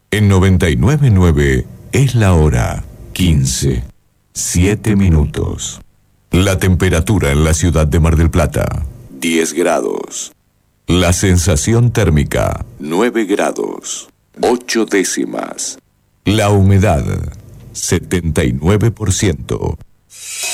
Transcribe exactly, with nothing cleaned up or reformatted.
En noventa y nueve punto nueve es la hora quince, siete minutos. La temperatura en la ciudad de Mar del Plata, diez grados. La sensación térmica, nueve grados, ocho décimas. La humedad, setenta y nueve por ciento.